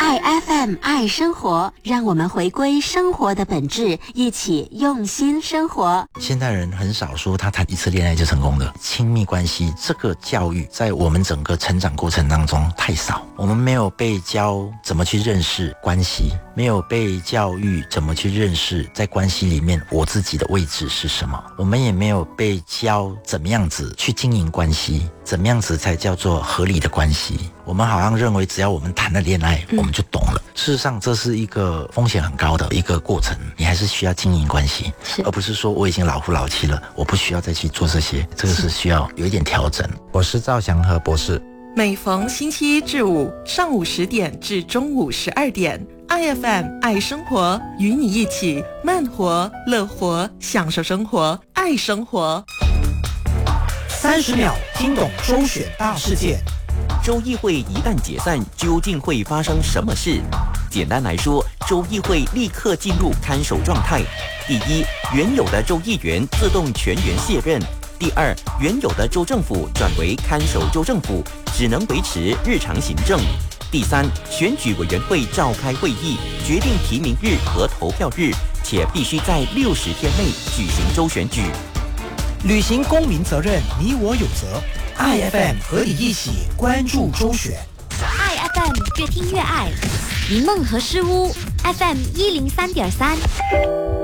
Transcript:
爱 FM 爱生活，让我们回归生活的本质，一起用心生活。 现代人很少说他谈一次恋爱就成功的，亲密关系这个教育在我们整个成长过程当中太少，我们没有被教怎么去认识关系，没有被教育怎么去认识在关系里面我自己的位置是什么，我们也没有被教怎么样子去经营关系，怎么样子才叫做合理的关系。我们好像认为只要我们谈了恋爱，我们就懂了。事实上这是一个风险很高的一个过程，你还是需要经营关系，而不是说我已经老夫老妻了，我不需要再去做这些，这个是需要有一点调整。我是赵祥和博士。 每逢星期一至五上午10点至中午12点，IFM 爱生活，与你一起慢活、乐活，享受生活，爱生活。 30秒听懂周选大事件。 州议会一旦解散，究竟会发生什么事？简单来说，州议会立刻进入看守状态。第一，原有的州议员自动全员卸任；第二，原有的州政府转为看守州政府，只能维持日常行政；第三，选举委员会召开会议，决定提名日和投票日，且必须在60天内举行州选举。 履行公民责任，你我有责。IFM 和你一起关注周选。 IFM 越听越爱，迷梦和诗屋 FM103.3。